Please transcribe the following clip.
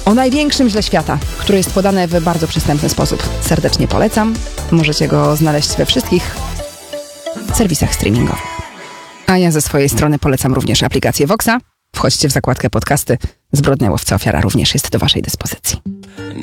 o największym źle świata, który jest podany w bardzo przystępny sposób. Serdecznie polecam. Możecie go znaleźć we wszystkich serwisach streamingowych. A ja ze swojej strony polecam również aplikację Voxa. Wchodźcie w zakładkę podcasty. Zbrodnia łowca ofiara również jest do waszej dyspozycji.